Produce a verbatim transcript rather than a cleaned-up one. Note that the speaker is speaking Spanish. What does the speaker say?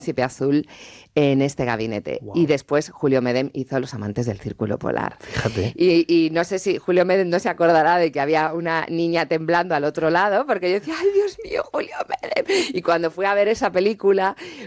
Príncipe Azul en este gabinete. Wow. Y después Julio Medem hizo Los amantes del Círculo Polar. Fíjate. Y, y no sé si Julio Medem no se acordará de que había una niña temblando al otro lado, porque yo decía, ¡ay, Dios mío, Julio Medem! Y cuando fui a ver esa película,